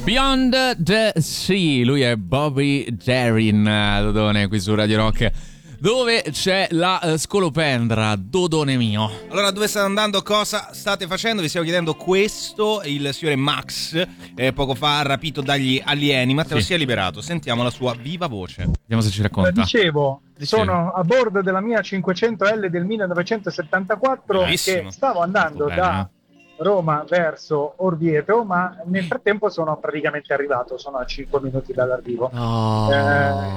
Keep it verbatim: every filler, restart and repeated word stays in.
Beyond the Sea, lui è Bobby Darin, Dodone, qui su Radio Rock, dove c'è la uh, scolopendra, Dodone mio. Allora, dove state andando? Cosa state facendo? Vi stiamo chiedendo questo. Il signore Max eh, poco fa rapito dagli alieni. Matteo, Sì. si è liberato. Sentiamo la sua viva voce. Vediamo se ci racconta. Dicevo, Sì. sono a bordo della mia cinquecento L del millenovecentosettantaquattro Bellissimo. che stavo andando Molto da bene. Roma verso Orvieto, ma nel frattempo sono praticamente arrivato, sono a cinque minuti dall'arrivo. Oh. Eh,